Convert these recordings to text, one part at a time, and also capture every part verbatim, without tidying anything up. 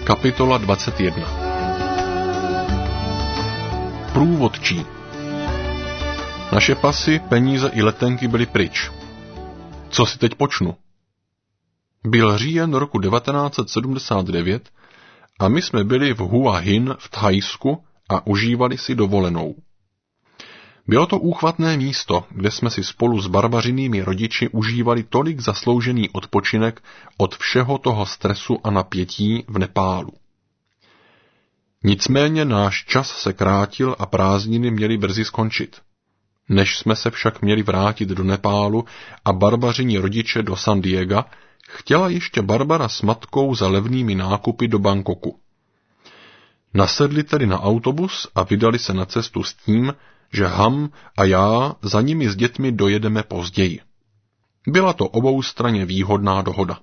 Kapitola dvacet jedna. Průvodčí. Naše pasy, peníze i letenky byly pryč. Co si teď počnu? Byl říjen roku devatenáct set sedmdesát devět a my jsme byli v Hua Hin v Thajsku a užívali si dovolenou. Bylo to úchvatné místo, kde jsme si spolu s barbařinými rodiči užívali tolik zasloužený odpočinek od všeho toho stresu a napětí v Nepálu. Nicméně náš čas se krátil a prázdniny měly brzy skončit. Než jsme se však měli vrátit do Nepálu a barbařini rodiče do San Diega, chtěla ještě Barbara s matkou za levnými nákupy do Bangkoku. Nasedli tedy na autobus a vydali se na cestu s tím, že Ham a já za nimi s dětmi dojedeme později. Byla to oboustranně výhodná dohoda.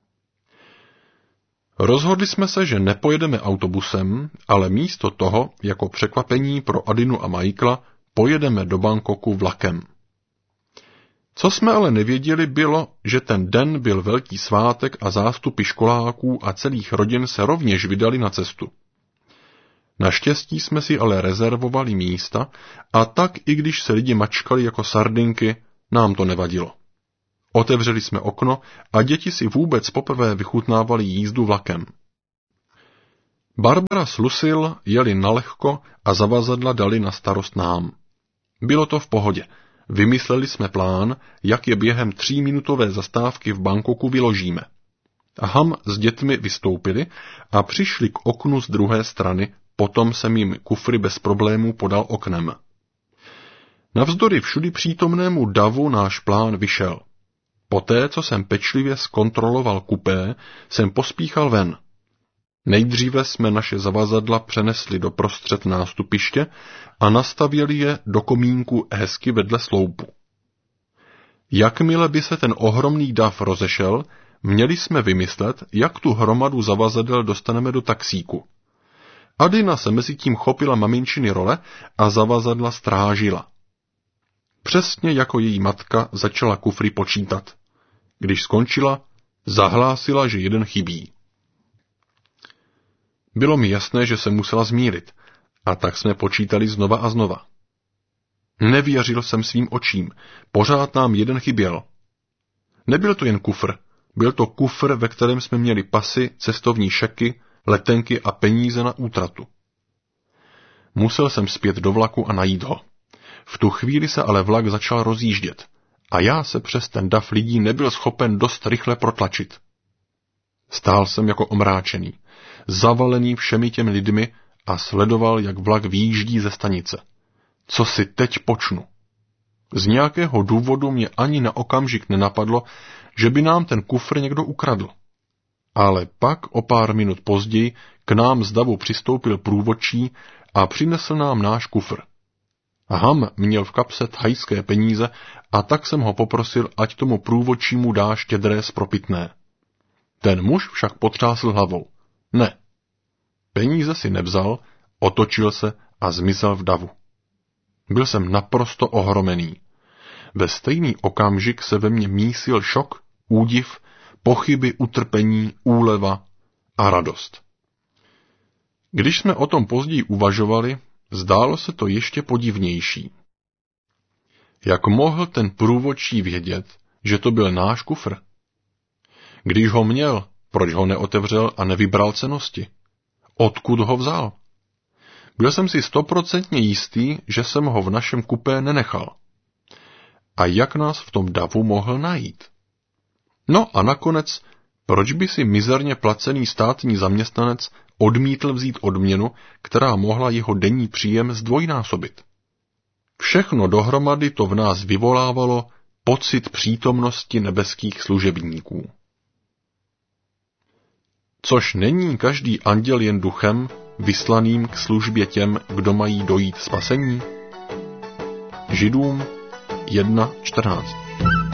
Rozhodli jsme se, že nepojedeme autobusem, ale místo toho, jako překvapení pro Adinu a Michaela, pojedeme do Bangkoku vlakem. Co jsme ale nevěděli, bylo, že ten den byl velký svátek a zástupy školáků a celých rodin se rovněž vydali na cestu. Naštěstí jsme si ale rezervovali místa a tak, i když se lidi mačkali jako sardinky, nám to nevadilo. Otevřeli jsme okno a děti si vůbec poprvé vychutnávali jízdu vlakem. Barbara s Lucille jeli nalehko a zavazadla dali na starost nám. Bylo to v pohodě. Vymysleli jsme plán, jak je během tříminutové zastávky v Bangkoku vyložíme. Ham s dětmi vystoupili a přišli k oknu z druhé strany, potom jsem jim kufry bez problémů podal oknem. Navzdory všudy přítomnému davu náš plán vyšel. Poté, co jsem pečlivě zkontroloval kupé, jsem pospíchal ven. Nejdříve jsme naše zavazadla přenesli do prostřed nástupiště a nastavili je do komínku hezky vedle sloupu. Jakmile by se ten ohromný dav rozešel, měli jsme vymyslet, jak tu hromadu zavazadel dostaneme do taxíku. Adina se mezi tím chopila maminčiny role a zavazadla strážila. Přesně jako její matka začala kufry počítat. Když skončila, zahlásila, že jeden chybí. Bylo mi jasné, že se musela zmýlit, a tak jsme počítali znova a znova. Nevěřil jsem svým očím, pořád nám jeden chyběl. Nebyl to jen kufr, byl to kufr, ve kterém jsme měli pasy, cestovní šeky, letenky a peníze na útratu. Musel jsem zpět do vlaku a najít ho. V tu chvíli se ale vlak začal rozjíždět a já se přes ten dav lidí nebyl schopen dost rychle protlačit. Stál jsem jako omráčený, zavalený všemi těmi lidmi a sledoval, jak vlak vyjíždí ze stanice. Co si teď počnu? Z nějakého důvodu mě ani na okamžik nenapadlo, že by nám ten kufr někdo ukradl. Ale pak o pár minut později k nám z davu přistoupil průvodčí a přinesl nám náš kufr. Ham měl v kapse thajské peníze a tak jsem ho poprosil, ať tomu průvodčímu dá štědré spropitné. Ten muž však potřásl hlavou. Ne. Peníze si nevzal, otočil se a zmizel v davu. Byl jsem naprosto ohromený. Ve stejný okamžik se ve mně mísil šok, údiv, pochyby, utrpení, úleva a radost. Když jsme o tom později uvažovali, zdálo se to ještě podivnější. Jak mohl ten průvodčí vědět, že to byl náš kufr? Když ho měl, proč ho neotevřel a nevybral cennosti? Odkud ho vzal? Byl jsem si stoprocentně jistý, že jsem ho v našem kupé nenechal. A jak nás v tom davu mohl najít? No a nakonec, proč by si mizerně placený státní zaměstnanec odmítl vzít odměnu, která mohla jeho denní příjem zdvojnásobit? Všechno dohromady to v nás vyvolávalo pocit přítomnosti nebeských služebníků. Což není každý anděl jen duchem, vyslaným k službě těm, kdo mají dojít spasení? Židům jedna čtrnáct.